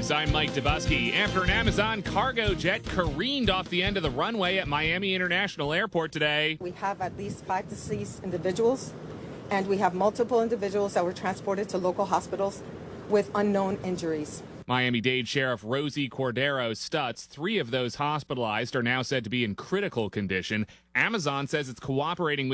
News. I'm Mike Dubusky. After an Amazon cargo jet careened off the end of the runway at Miami International Airport today. We have at least 5 deceased individuals, and we have multiple individuals that were transported to local hospitals with unknown injuries. Miami-Dade Sheriff Rosie Cordero Stutz, 3 of those hospitalized are now said to be in critical condition. Amazon says it's cooperating with